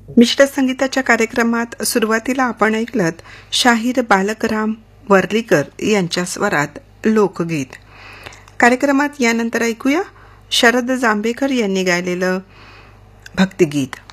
मिश्र संगीताच्या कार्यक्रमात सुरुवातीला आपण ऐकलत शाहीर बालकराम वर्लीकर यांच्या स्वरात लोकगीत. कार्यक्रमात यानंतर ऐकूया शरद जांभेकर यांनी गायलेलं भक्तिगीत.